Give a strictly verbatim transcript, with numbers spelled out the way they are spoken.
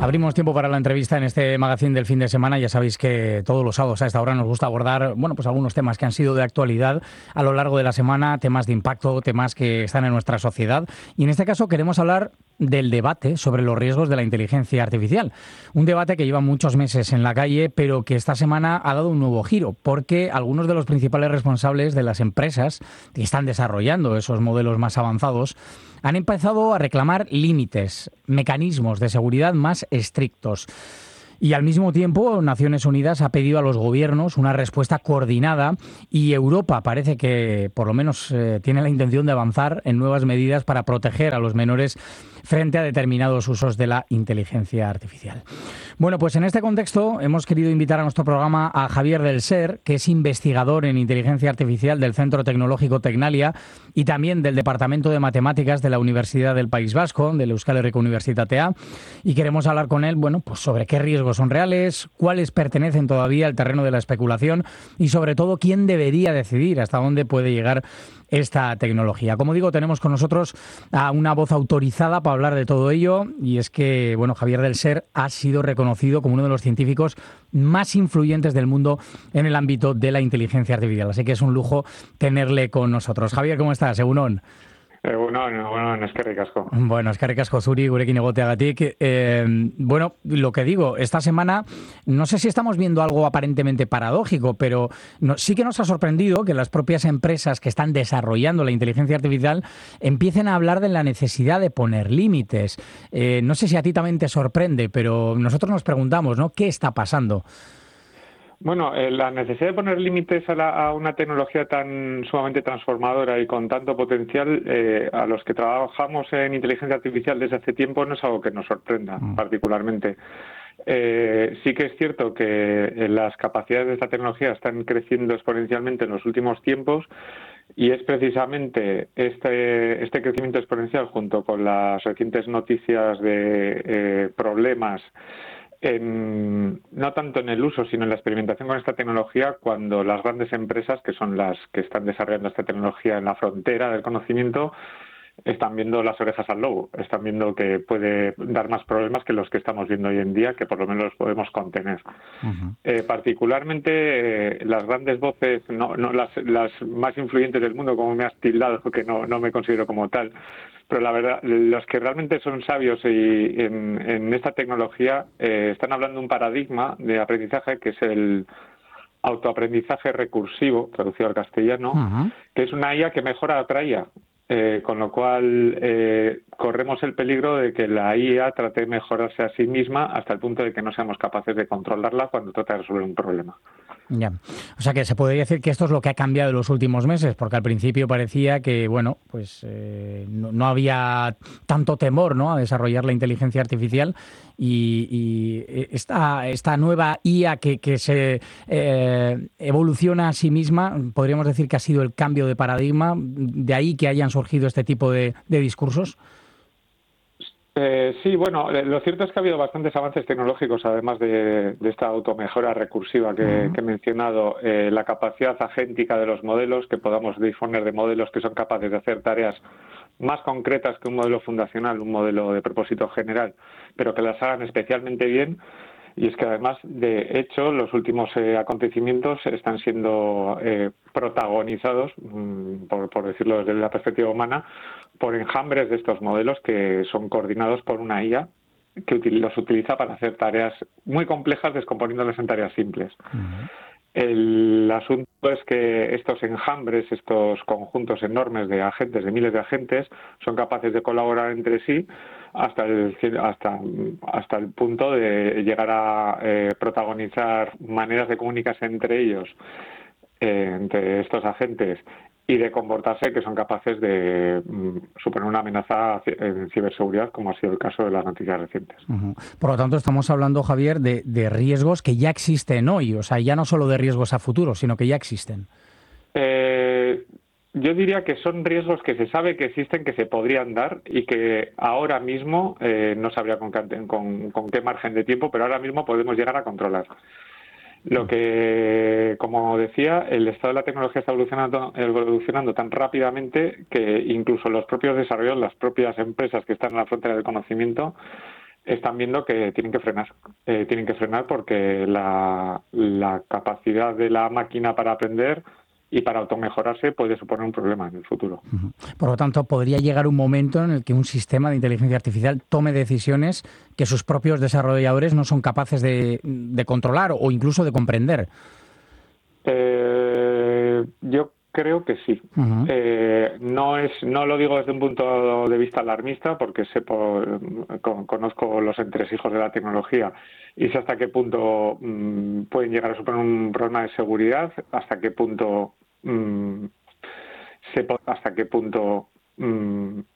Abrimos tiempo para la entrevista en este magazine del fin de semana. Ya sabéis que todos los sábados a esta hora nos gusta abordar, bueno, pues algunos temas que han sido de actualidad a lo largo de la semana, temas de impacto, temas que están en nuestra sociedad. Y en este caso queremos hablar del debate sobre los riesgos de la inteligencia artificial. Un debate que lleva muchos meses en la calle, pero que esta semana ha dado un nuevo giro, porque algunos de los principales responsables de las empresas que están desarrollando esos modelos más avanzados han empezado a reclamar límites, mecanismos de seguridad más estrictos. Y al mismo tiempo, Naciones Unidas ha pedido a los gobiernos una respuesta coordinada y Europa parece que, por lo menos, eh, tiene la intención de avanzar en nuevas medidas para proteger a los menores frente a determinados usos de la inteligencia artificial. Bueno, pues en este contexto hemos querido invitar a nuestro programa a Javier del Ser, que es investigador en inteligencia artificial del Centro Tecnológico Tecnalia y también del Departamento de Matemáticas de la Universidad del País Vasco, de la Euskal Herriko Unibertsitatea, y queremos hablar con él, bueno, pues sobre qué riesgos son reales, cuáles pertenecen todavía al terreno de la especulación y sobre todo quién debería decidir hasta dónde puede llegar esta tecnología. Como digo, tenemos con nosotros a una voz autorizada para hablar de todo ello, y es que, bueno, Javier del Ser ha sido reconocido como uno de los científicos más influyentes del mundo en el ámbito de la inteligencia artificial. Así que es un lujo tenerle con nosotros. Javier, ¿cómo estás? Egunon. Egunon, egunon, eskerrik asko. Bueno, eskerrik asko zuri, gurekin egoteagatik. Eh, bueno, lo que digo, esta semana no sé si estamos viendo algo aparentemente paradójico, pero no, sí que nos ha sorprendido que las propias empresas que están desarrollando la inteligencia artificial empiecen a hablar de la necesidad de poner límites. Eh, no sé si a ti también te sorprende, pero nosotros nos preguntamos, ¿no? ¿Qué está pasando? Bueno, eh, la necesidad de poner límites a, la, a una tecnología tan sumamente transformadora y con tanto potencial, eh, a los que trabajamos en inteligencia artificial desde hace tiempo, no es algo que nos sorprenda mm. particularmente. Eh, sí que es cierto que las capacidades de esta tecnología están creciendo exponencialmente en los últimos tiempos, y es precisamente este, este crecimiento exponencial, junto con las recientes noticias de eh, problemas En, no tanto en el uso, sino en la experimentación con esta tecnología, cuando las grandes empresas, que son las que están desarrollando esta tecnología en la frontera del conocimiento, están viendo las orejas al lobo, están viendo que puede dar más problemas que los que estamos viendo hoy en día, que por lo menos los podemos contener. Uh-huh. Eh, particularmente eh, las grandes voces, no, no las, las más influyentes del mundo, como me has tildado, que no, no me considero como tal, pero la verdad, los que realmente son sabios y en, en esta tecnología eh, están hablando de un paradigma de aprendizaje que es el autoaprendizaje recursivo, traducido al castellano, uh-huh. que es una I A que mejora a otra I A. Eh, con lo cual eh, corremos el peligro de que la I A trate de mejorarse a sí misma hasta el punto de que no seamos capaces de controlarla cuando trata de resolver un problema. Ya. O sea que se podría decir que esto es lo que ha cambiado en los últimos meses, porque al principio parecía que, bueno, pues eh, no, no había tanto temor, ¿no?, a desarrollar la inteligencia artificial, y, y esta, esta nueva I A que, que se eh, evoluciona a sí misma, podríamos decir que ha sido el cambio de paradigma, de ahí que hayan surgido este tipo de, de discursos. Eh, sí, bueno, lo cierto es que ha habido bastantes avances tecnológicos, además de, de esta automejora recursiva que, uh-huh. que he mencionado, eh, la capacidad agéntica de los modelos, que podamos disponer de modelos que son capaces de hacer tareas más concretas que un modelo fundacional, un modelo de propósito general, pero que las hagan especialmente bien. Y es que además, de hecho, los últimos eh, acontecimientos están siendo eh, protagonizados, mmm, por, por decirlo desde la perspectiva humana, por enjambres de estos modelos que son coordinados por una I A que util- los utiliza para hacer tareas muy complejas, descomponiéndolas en tareas simples. Uh-huh. El asunto es que estos enjambres, estos conjuntos enormes de agentes, de miles de agentes, son capaces de colaborar entre sí hasta el hasta hasta el punto de llegar a eh, protagonizar maneras de comunicarse entre ellos, eh, entre estos agentes, y de comportarse que son capaces de mm, suponer una amenaza en ciberseguridad, como ha sido el caso de las noticias recientes. Uh-huh. Por lo tanto, estamos hablando, Javier, de, de riesgos que ya existen hoy, o sea, ya no solo de riesgos a futuro, sino que ya existen. Eh, yo diría que son riesgos que se sabe que existen, que se podrían dar y que ahora mismo, eh, no sabría con, con, con qué margen de tiempo, pero ahora mismo podemos llegar a controlar. Lo que, como decía, el estado de la tecnología está evolucionando, evolucionando tan rápidamente que incluso los propios desarrollos, las propias empresas que están en la frontera del conocimiento, están viendo que tienen que frenar. Eh, tienen que frenar porque la, la capacidad de la máquina para aprender y para automejorarse puede suponer un problema en el futuro. Por lo tanto, podría llegar un momento en el que un sistema de inteligencia artificial tome decisiones que sus propios desarrolladores no son capaces de, de controlar o incluso de comprender. Eh, yo creo que sí. Uh-huh. Eh, no es, no lo digo desde un punto de vista alarmista, porque sé por, con, conozco los entresijos de la tecnología y sé hasta qué punto mmm, pueden llegar a suponer un problema de seguridad, hasta qué punto mmm, sé hasta qué punto mmm,